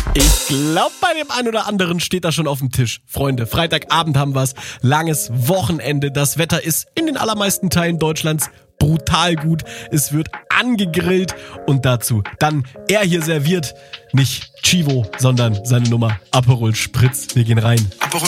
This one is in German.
Ich glaube, bei dem einen oder anderen steht das schon auf dem Tisch. Freunde, Freitagabend haben wir's. Langes Wochenende. Das Wetter ist in den allermeisten Teilen Deutschlands brutal gut. Es wird angegrillt und dazu dann er hier serviert. Nicht Chivo, sondern seine Nummer Aperol Spritz. Wir gehen rein. Aperol